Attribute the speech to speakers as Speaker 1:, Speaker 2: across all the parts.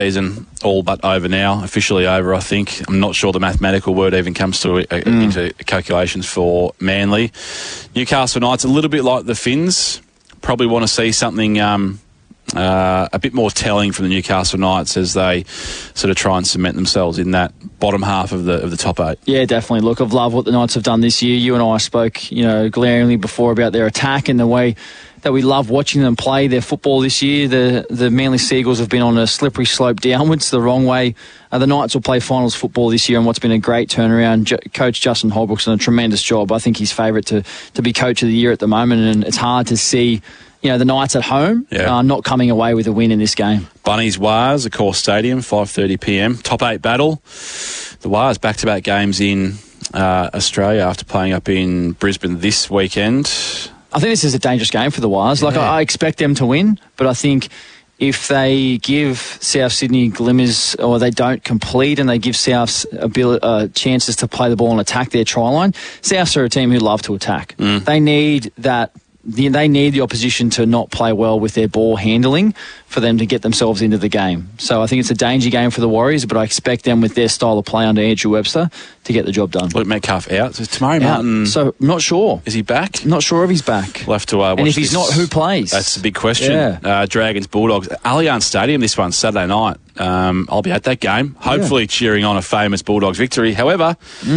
Speaker 1: season all but over now, officially over, I think. I'm not sure the mathematical word even comes into calculations for Manly. Newcastle Knights, a little bit like the Finns, probably want to see something a bit more telling from the Newcastle Knights as they sort of try and cement themselves in that bottom half of the top 8. Yeah,
Speaker 2: definitely. Look, I've loved what the Knights have done this year. You and I spoke, glaringly before about their attack and the way that we love watching them play their football this year. The Manly Seagulls have been on a slippery slope downwards the wrong way. The Knights will play finals football this year, and what's been a great turnaround. Coach Justin Holbrook's done a tremendous job. I think he's favourite to be coach of the year at the moment, and it's hard to see the Knights at home not coming away with a win in this game.
Speaker 1: Bunnies Wars, Accor Stadium, 5:30pm. Top 8 battle. The Wars back-to-back games in Australia after playing up in Brisbane this weekend.
Speaker 2: I think this is a dangerous game for the Wars. I expect them to win, but I think if they give South Sydney glimmers, or they don't complete and they give Souths chances to play the ball and attack their try line, Souths are a team who love to attack. They need that. They need the opposition to not play well with their ball handling for them to get themselves into the game. So I think it's a danger game for the Warriors, but I expect them, with their style of play under Andrew Webster, to get the job done.
Speaker 1: Luke Metcalf out. So Tamari Martin...
Speaker 2: So I'm not sure.
Speaker 1: Is he back?
Speaker 2: Not sure if he's back.
Speaker 1: We'll have to watch.
Speaker 2: And if he's not, who plays?
Speaker 1: That's the big question. Dragons, Bulldogs. Allianz Stadium this one, Saturday night. I'll be at that game, hopefully cheering on a famous Bulldogs victory. However...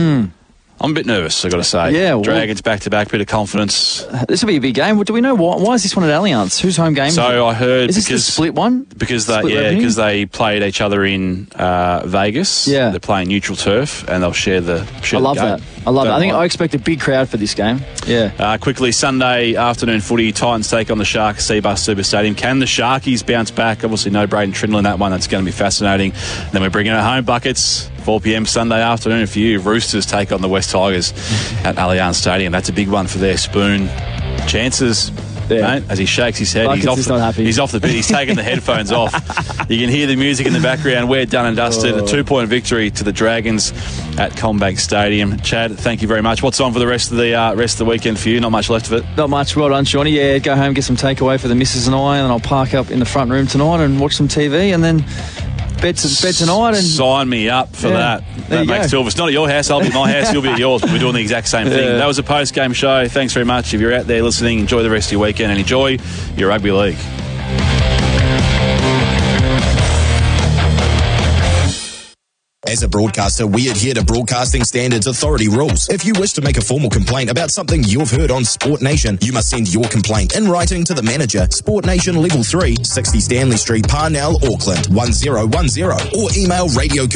Speaker 1: I'm a bit nervous, I've got to say.
Speaker 2: Yeah,
Speaker 1: Dragons back-to-back, bit of confidence.
Speaker 2: This will be a big game. Do we know why is this one at Allianz? Whose home game?
Speaker 1: So I heard...
Speaker 2: Is this the split one?
Speaker 1: Because they played each other in Vegas.
Speaker 2: Yeah.
Speaker 1: They're playing neutral turf, and they'll share the
Speaker 2: I love that. I expect a big crowd for this game. Yeah.
Speaker 1: Quickly, Sunday afternoon footy, Titans take on the Sharks, Seabus Super Stadium. Can the Sharkies bounce back? Obviously, no Braden Trindle in that one. That's going to be fascinating. Then we're bringing it home, buckets. 4pm Sunday afternoon for you. Roosters take on the West Tigers at Allianz Stadium. That's a big one for their Spoon chances. Mate, as he shakes his head, he's off the bit. He's taking the headphones off. You can hear the music in the background. We're done and dusted. A 2-point victory to the Dragons at CommBank Stadium. Chad, thank you very much. What's on for the rest of the weekend for you? Not much left of it.
Speaker 2: Not much. Well done, Shawnee. Yeah, go home, get some takeaway for the missus and I, and I'll park up in the front room tonight and watch some TV, and then bed tonight. And
Speaker 1: sign me up for that. That makes two of us. Not at your house, I'll be at my house, you'll be at yours, but we're doing the exact same thing. That was a post-game show. Thanks very much. If you're out there listening, enjoy the rest of your weekend and enjoy your rugby league.
Speaker 3: As a broadcaster, we adhere to Broadcasting Standards Authority rules. If you wish to make a formal complaint about something you've heard on Sport Nation, you must send your complaint in writing to the manager, Sport Nation Level 3, 60 Stanley Street, Parnell, Auckland, 1010, or email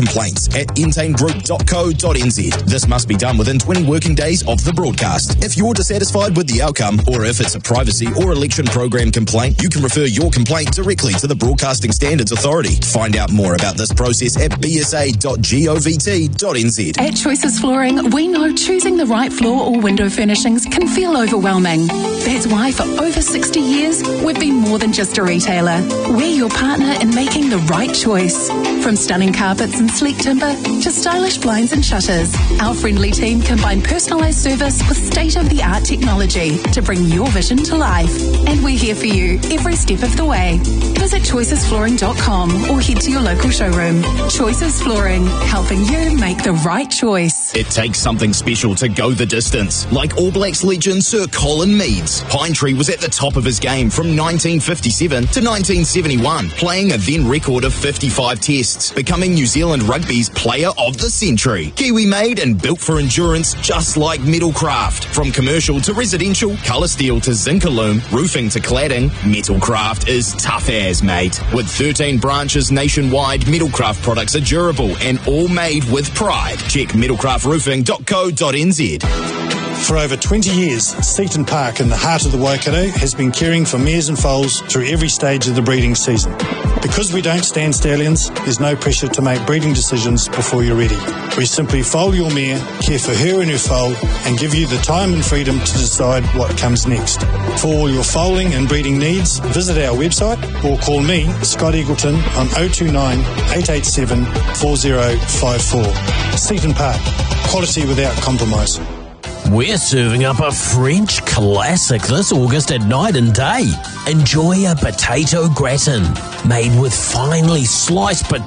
Speaker 3: radiocomplaints@entanegroup.co.nz. This must be done within 20 working days of the broadcast. If you're dissatisfied with the outcome, or if it's a privacy or election program complaint, you can refer your complaint directly to the Broadcasting Standards Authority. Find out more about this process at bsa.govt.nz.
Speaker 4: At Choices Flooring, we know choosing the right floor or window furnishings can feel overwhelming. That's why for over 60 years, we've been more than just a retailer. We're your partner in making the right choice. From stunning carpets and sleek timber to stylish blinds and shutters, our friendly team combine personalised service with state-of-the-art technology to bring your vision to life. And we're here for you every step of the way. Visit choicesflooring.com or head to your local showroom. Choices Flooring, helping you make the right choice.
Speaker 3: It takes something special to go the distance. Like All Blacks legend Sir Colin Meads, Pinetree was at the top of his game from 1957 to 1971, playing a then record of 55 tests, becoming New Zealand Rugby's Player of the Century. Kiwi made and built for endurance, just like Metalcraft. From commercial to residential, colour steel to Zincalume, roofing to cladding, Metalcraft is tough as, mate. With 13 branches nationwide, Metalcraft products are durable and all made with pride. Check metalcraftroofing.co.nz.
Speaker 5: For over 20 years, Seaton Park in the heart of the Waikato has been caring for mares and foals through every stage of the breeding season. Because we don't stand stallions, there's no pressure to make breeding decisions before you're ready. We simply foal your mare, care for her and her foal, and give you the time and freedom to decide what comes next. For all your foaling and breeding needs, visit our website or call me, Scott Eagleton, on 029 887 4054. Seaton Park, quality without compromise.
Speaker 6: We're serving up a French classic this August at night and day. Enjoy a potato gratin made with finely sliced potatoes